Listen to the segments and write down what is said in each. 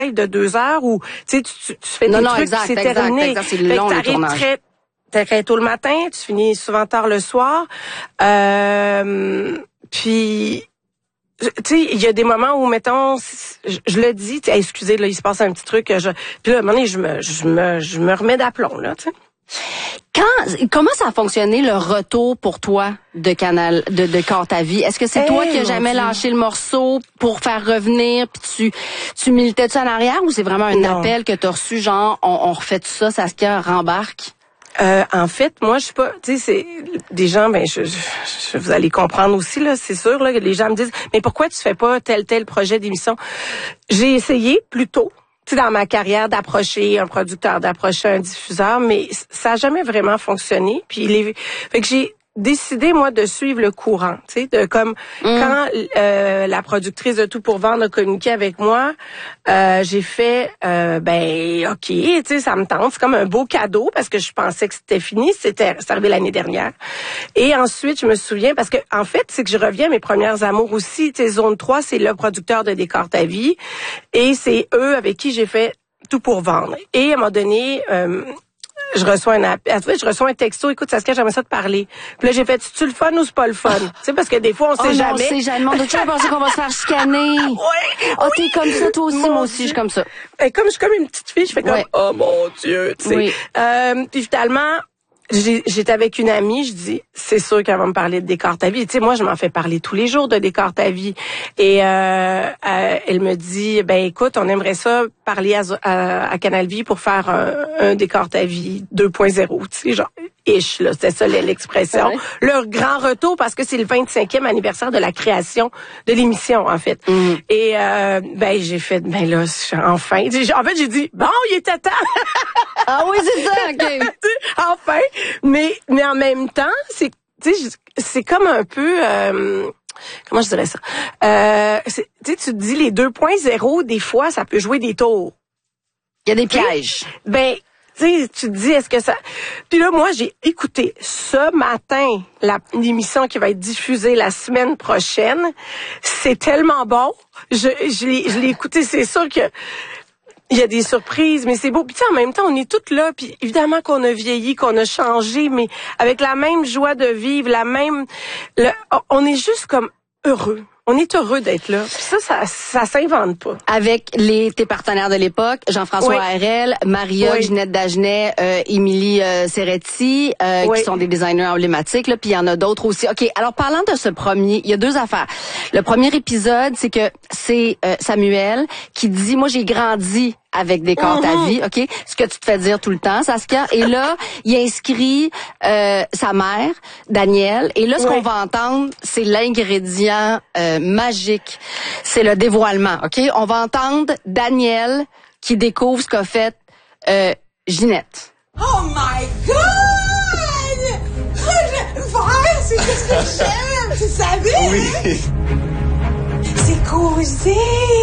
de 2 heures où tu fais des trucs exact, c'est terminé. Exact, c'est long le tournage. Très tôt le matin, tu finis souvent tard le soir. Puis tu sais, il y a des moments où, mettons, je le dis, excusez, là, il se passe un petit truc, puis là, à un moment donné, je me remets d'aplomb, là, tu sais. Comment ça a fonctionné le retour pour toi de Quart ta vie? Est-ce que c'est toi qui as jamais lâché le morceau pour faire revenir, puis tu militais-tu en arrière, ou c'est vraiment un appel que t'as reçu, genre, on refait tout ça, Saskia rembarque? En fait, moi, je suis pas, tu sais, c'est des gens, ben, vous allez comprendre aussi, là, c'est sûr, là, les gens me disent, mais pourquoi tu fais pas tel projet d'émission? J'ai essayé plus tôt, tu sais, dans ma carrière, d'approcher un producteur, d'approcher un diffuseur, mais ça a jamais vraiment fonctionné. Puis fait que j'ai décidé, moi, de suivre le courant, tu sais, de comme quand la productrice de Tout pour vendre a communiqué avec moi, j'ai fait ben OK, tu sais, ça me tente, c'est comme un beau cadeau parce que je pensais que c'était fini, c'est arrivé l'année dernière. Et ensuite, je me souviens parce que en fait, c'est que je reviens à mes premières amours aussi, tu sais, Zone 3, c'est le producteur de Décor ta vie et c'est eux avec qui j'ai fait Tout pour vendre. Et à un moment donné, je reçois un texto, écoute, Saskia, j'aimerais ça te parler. Puis là, j'ai fait, c'est-tu le fun ou c'est pas le fun? Tu sais, parce que des fois, on sait jamais. On sait jamais. On doit penser qu'on va se faire chicaner. T'es comme ça, toi aussi, moi aussi, je suis comme ça. Et comme je suis comme une petite fille, je fais comme, oh mon Dieu, tu sais. Oui. Puis finalement, j'étais avec une amie, je dis, c'est sûr qu'elle va me parler de Décor ta vie. Tu sais, moi, je m'en fais parler tous les jours de Décor ta vie. Et elle me dit, ben écoute, on aimerait ça parler à Canal Vie pour faire un Décor ta vie 2.0, tu sais, genre, là, c'était ça l'expression. Ouais. Le grand retour, parce que c'est le 25e anniversaire de la création de l'émission, en fait. Et ben j'ai fait, ben là, enfin. En fait, j'ai dit, bon, il était temps. Ah oui, c'est ça, OK. Enfin. Mais en même temps, c'est comme un peu comment je dirais ça? Tu te dis les 2.0, des fois, ça peut jouer des tours. Il y a des pièges. Ben, tu te dis, est-ce que ça... Puis là, moi, j'ai écouté ce matin l'émission qui va être diffusée la semaine prochaine. C'est tellement bon. Je l'ai écouté, c'est sûr que il y a des surprises, mais c'est beau. Puis en même temps, on est toutes là. Puis évidemment qu'on a vieilli, qu'on a changé, mais avec la même joie de vivre, on est juste comme heureux. On est heureux d'être là. Puis ça s'invente pas. Avec tes partenaires de l'époque, Jean-François ARL, Maria, Ginette Dagenet, Émilie Serretti, qui sont des designers emblématiques. Là, puis il y en a d'autres aussi. OK, alors parlant de ce premier, il y a 2 affaires. Le premier épisode, c'est que c'est Samuel qui dit, moi j'ai grandi avec Décor ta vie, OK? Ce que tu te fais dire tout le temps, Saskia. Et là, il inscrit sa mère, Danielle. Et là, ce qu'on va entendre, c'est l'ingrédient magique. C'est le dévoilement, OK? On va entendre Danielle qui découvre ce qu'a fait Ginette. Oh my God! Le vert, c'est ce que j'aime, tu savais? Oui. C'est causé.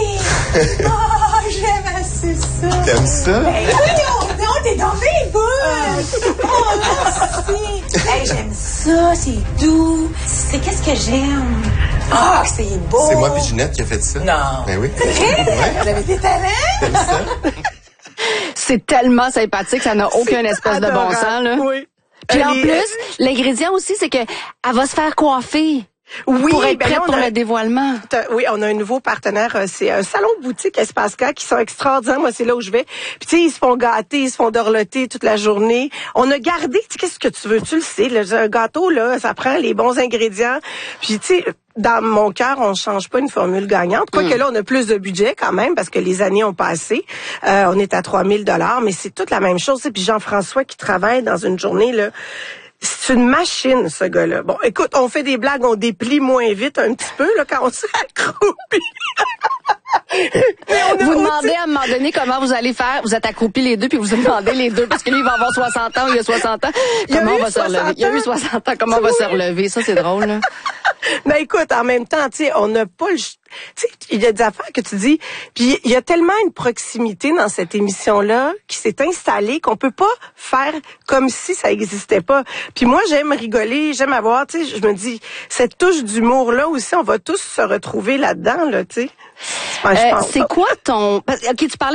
Oh, j'aime assez ça. T'aimes ça? Hey, non, t'es dans mes boules. Oh, merci. Hey, j'aime ça, c'est doux. C'est qu'est-ce que j'aime? Ah, c'est beau. C'est moi puis Ginette qui a fait ça. Non. Ben oui. C'est vrai? Vous avez des talents? T'aimes ça? C'est tellement sympathique, ça n'a aucun espèce de bon sens, là. Oui. Puis en plus, l'ingrédient aussi, c'est que elle va se faire coiffer. Oui, pour être prête pour le dévoilement. Oui, on a un nouveau partenaire, c'est un salon boutique Espaska qui sont extraordinaires. Moi, c'est là où je vais. Puis tu sais, ils se font gâter, ils se font dorloter toute la journée. On a gardé, tu sais, qu'est-ce que tu veux, tu le sais, là, un gâteau là, ça prend les bons ingrédients. Puis tu sais, dans mon cœur, on change pas une formule gagnante. Quoique là, on a plus de budget quand même parce que les années ont passé. On est à 3000 $, mais c'est toute la même chose. Puis Jean-François qui travaille dans une journée là. C'est une machine, ce gars-là. Bon, écoute, on fait des blagues, on déplie moins vite un petit peu là quand on s'accroupit. Vous demandez à un moment donné comment vous allez faire. Vous êtes accroupis les deux, puis vous demandez les deux, parce que lui, il va avoir 60 ans, il a 60 ans. Comment on va se relever? Il a eu 60 ans, comment on va se relever? Ça, c'est drôle, là. Mais écoute, en même temps, tu sais, on n'a pas le... Tu sais, il y a des affaires que tu dis, puis il y a tellement une proximité dans cette émission-là qui s'est installée qu'on peut pas faire comme si ça existait pas. Puis moi, j'aime rigoler, j'aime avoir, tu sais, je me dis, cette touche d'humour-là aussi, on va tous se retrouver là-dedans, là, tu sais. C'est quoi ton... OK, tu parlais